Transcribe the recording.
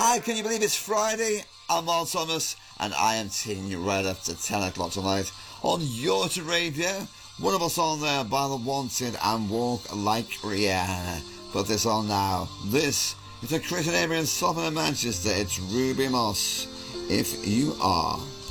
How can you believe it's Friday? I'm Mal Thomas, and I am taking you right up to 10 o'clock tonight on Yorta Radio. One of us on there by The Wanted and Walk Like Rihanna. Put this on now. This is a Chris and Avery and Solomon in Manchester. It's Ruby Moss. If You Are.